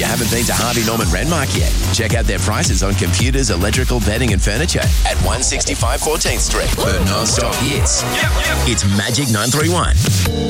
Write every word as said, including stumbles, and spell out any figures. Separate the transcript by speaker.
Speaker 1: haven't been to Harvey Norman Renmark yet, check out their prices on computers, electrical, bedding and furniture at one sixty-five fourteenth Street. For non-stop hits, it's Magic nine three one.